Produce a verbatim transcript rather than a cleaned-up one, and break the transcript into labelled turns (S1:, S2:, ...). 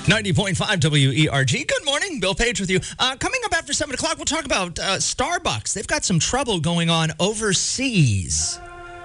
S1: ninety point five W E R G. Good morning. Bill Page with you. Uh, coming up after seven o'clock, we'll talk about uh, Starbucks. They've got some trouble going on overseas.